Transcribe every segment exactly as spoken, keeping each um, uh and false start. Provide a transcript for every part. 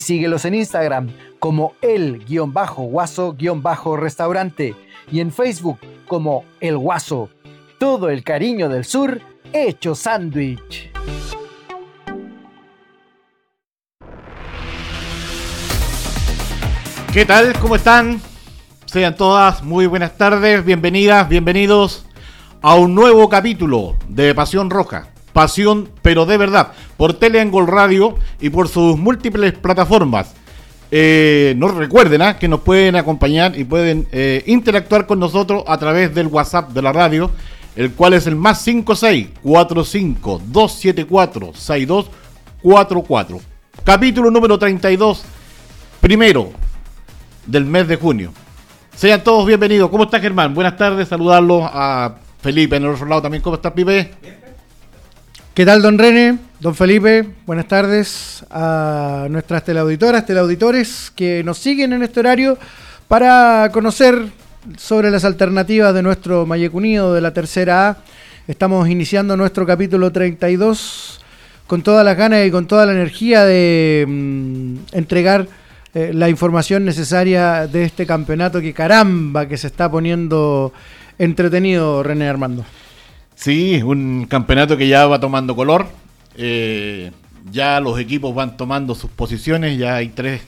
Síguelos en Instagram como el-guaso-restaurante y en Facebook como El Guaso. Todo el cariño del sur hecho sándwich. ¿Qué tal? ¿Cómo están? Sean todas muy buenas tardes, bienvenidas, bienvenidos a un nuevo capítulo de Pasión Roja. Pasión, pero de verdad, por Teleangol Radio y por sus múltiples plataformas. Eh, nos recuerden ¿eh? que nos pueden acompañar y pueden eh, interactuar con nosotros a través del WhatsApp de la radio, el cual es el más cinco seis cuatro cinco dos siete cuatro seis dos cuatro cuatro. Capítulo número treinta y dos, primero del mes de junio. Sean todos bienvenidos. ¿Cómo está, Germán? Buenas tardes, saludarlos a Felipe en el otro lado también. ¿Cómo está, Pipe? ¿Qué tal, don René? Don Felipe, buenas tardes a nuestras teleauditoras, teleauditores que nos siguen en este horario para conocer sobre las alternativas de nuestro Malleco Unido de la tercera A. Estamos iniciando nuestro capítulo treinta y dos con todas las ganas y con toda la energía de mmm, entregar eh, la información necesaria de este campeonato que caramba que se está poniendo entretenido, René Armando. Sí, un campeonato que ya va tomando color, eh, ya los equipos van tomando sus posiciones, ya hay tres,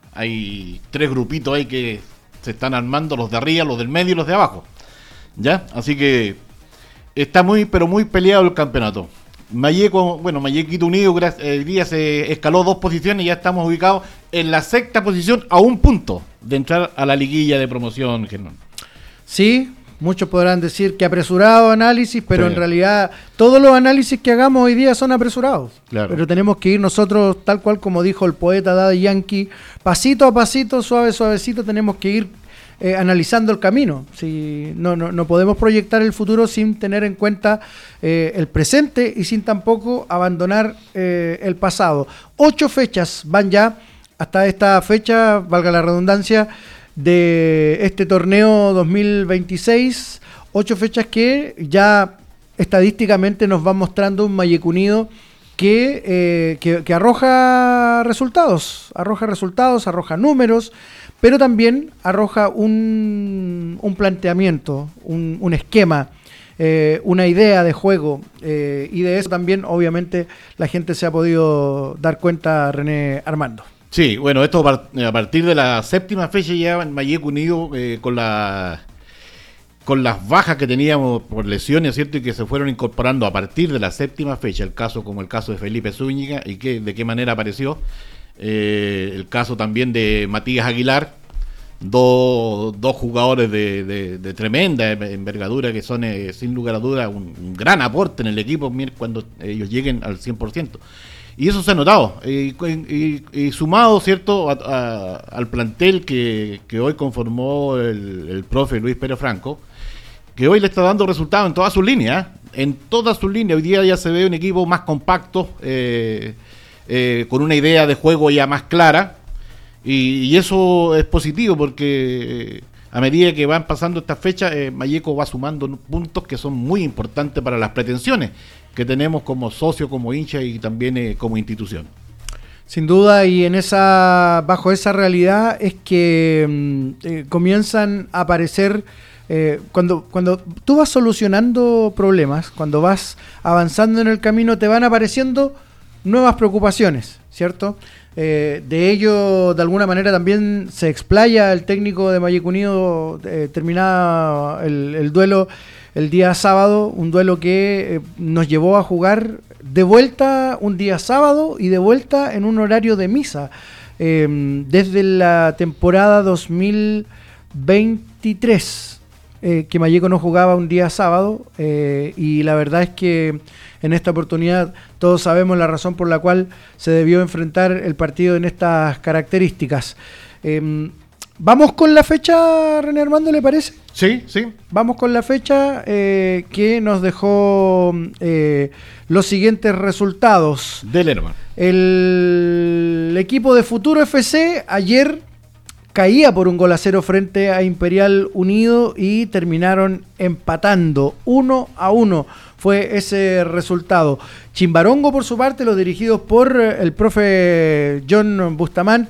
hay tres grupitos ahí que se están armando, los de arriba, los del medio y los de abajo, ya, así que está muy, pero muy peleado el campeonato. Malleco, bueno, Mallequito Unido el día se escaló dos posiciones y ya estamos ubicados en la sexta posición a un punto de entrar a la liguilla de promoción, Germán. Sí. Muchos podrán decir que apresurado análisis, pero sí. En realidad todos los análisis que hagamos hoy día son apresurados. Claro. Pero tenemos que ir nosotros, tal cual como dijo el poeta Daddy Yankee, pasito a pasito, suave, suavecito, tenemos que ir eh, analizando el camino. Si, no, no, no podemos proyectar el futuro sin tener en cuenta eh, el presente y sin tampoco abandonar eh, el pasado. Ocho fechas van ya hasta esta fecha, valga la redundancia, de este torneo dos mil veintiséis, ocho fechas que ya estadísticamente nos van mostrando un Malleco Unido que, eh, que, que arroja resultados, arroja resultados, arroja números, pero también arroja un, un planteamiento, un, un esquema, eh, una idea de juego, eh, y de eso también obviamente la gente se ha podido dar cuenta, René Armando. Sí, bueno, esto a partir de la séptima fecha ya en Malleco Unido eh, con la con las bajas que teníamos por lesiones, ¿cierto? Y que se fueron incorporando a partir de la séptima fecha, el caso como el caso de Felipe Zúñiga y que, de qué manera apareció, eh, el caso también de Matías Aguilar, dos, dos jugadores de, de, de tremenda envergadura que son eh, sin lugar a dudas un, un gran aporte en el equipo cuando ellos lleguen al cien por ciento. Y eso se ha notado, y, y, y sumado, ¿cierto?, a, a, al plantel que, que hoy conformó el, el profe Luis Pérez Franco, que hoy le está dando resultados en todas sus líneas, ¿eh? en todas sus líneas. Hoy día ya se ve un equipo más compacto, eh, eh, con una idea de juego ya más clara, y, y eso es positivo porque eh, a medida que van pasando estas fechas, eh, Malleco va sumando puntos que son muy importantes para las pretensiones que tenemos como socio, como hincha y también eh, como institución. Sin duda, y en esa bajo esa realidad es que eh, comienzan a aparecer, eh, cuando, cuando tú vas solucionando problemas, cuando vas avanzando en el camino, te van apareciendo nuevas preocupaciones, ¿cierto? Eh, de ello, de alguna manera, también se explaya el técnico de Malleco Unido, eh, terminado el, el duelo el día sábado, un duelo que eh, nos llevó a jugar de vuelta un día sábado y de vuelta en un horario de misa. Eh, desde la temporada dos mil veintitrés, eh, que Malleco no jugaba un día sábado, eh, y la verdad es que en esta oportunidad todos sabemos la razón por la cual se debió enfrentar el partido en estas características. Eh, ¿Vamos con la fecha, René Armando, le parece? Sí, sí. Vamos con la fecha eh, que nos dejó eh, los siguientes resultados. Del hermano. El equipo de Futuro F C ayer caía por un gol a cero frente a Imperial Unido y terminaron empatando uno a uno. Fue ese resultado. Chimbarongo, por su parte, los dirigidos por el profe John Bustamante,